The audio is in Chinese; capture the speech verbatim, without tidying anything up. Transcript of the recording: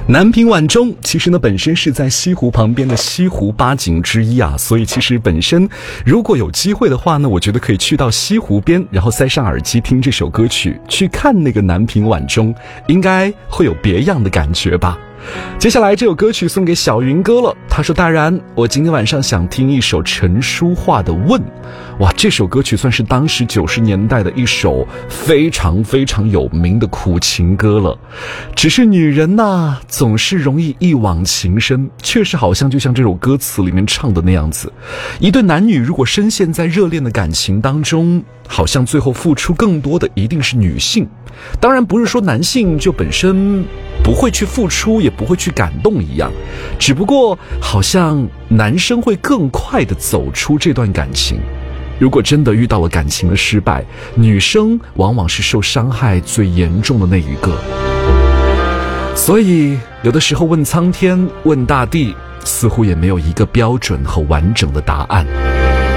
南屏晚钟其实呢本身是在西湖旁边的西湖八景之一啊，所以其实本身如果有机会的话呢，我觉得可以去到西湖边，然后塞上耳机听这首歌曲，去看那个南屏晚钟，应该会有别样的感觉吧。接下来这首歌曲送给小云哥了，他说大然，我今天晚上想听一首陈淑桦的问。哇，这首歌曲算是当时九十年代的一首非常非常有名的苦情歌了。只是女人呐，总是容易一往情深，确实好像就像这首歌词里面唱的那样子，一对男女如果深陷在热恋的感情当中，好像最后付出更多的一定是女性。当然不是说男性就本身不会去付出，也不会去感动一样，只不过好像男生会更快地走出这段感情。如果真的遇到了感情的失败，女生往往是受伤害最严重的那一个。所以有的时候问苍天，问大地，似乎也没有一个标准和完整的答案。